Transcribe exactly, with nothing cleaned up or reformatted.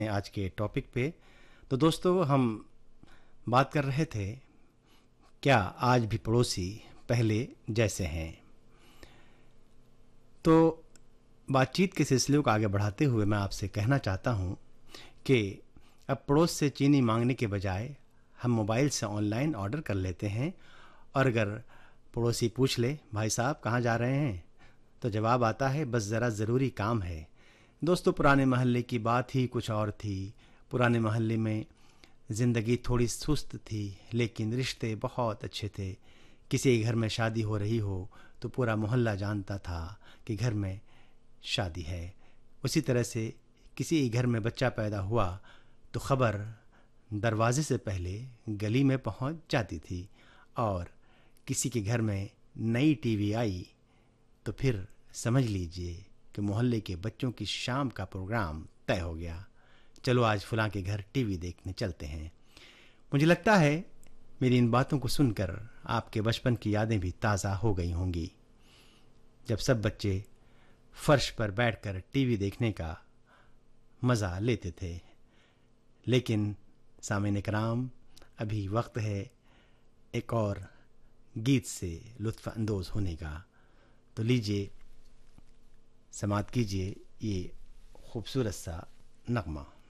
आज के टॉपिक पे। तो दोस्तों, हम बात कर रहे थे, क्या आज भी पड़ोसी पहले जैसे हैं। तो बातचीत के सिलसिले को आगे बढ़ाते हुए मैं आपसे कहना चाहता हूँ कि अब पड़ोस से चीनी मांगने के बजाय हम मोबाइल से ऑनलाइन ऑर्डर कर लेते हैं। और अगर पड़ोसी पूछ ले, भाई साहब कहाँ जा रहे हैं, तो जवाब आता है, बस ज़रा ज़रूरी काम है। दोस्तों, पुराने मोहल्ले की बात ही कुछ और थी। पुराने मोहल्ले में ज़िंदगी थोड़ी सुस्त थी, लेकिन रिश्ते बहुत अच्छे थे। किसी के घर में शादी हो रही हो तो पूरा मोहल्ला जानता था कि घर में शादी है। उसी तरह से किसी घर में बच्चा पैदा हुआ तो खबर दरवाजे से पहले गली में पहुंच जाती थी। और किसी के घर में नई टीवी आई तो फिर समझ लीजिए कि मोहल्ले के बच्चों की शाम का प्रोग्राम तय हो गया। चलो आज फलां के घर टीवी देखने चलते हैं। मुझे लगता है मेरी इन बातों को सुनकर आपके बचपन की यादें भी ताज़ा हो गई होंगी, जब सब बच्चे फर्श पर बैठकर टीवी देखने का मज़ा लेते थे। लेकिन सामीन इकराम, अभी वक्त है एक और गीत से लुत्फ़ अंदोज़ होने का। तो लीजिए, समात कीजिए ये खूबसूरत सा नगमा।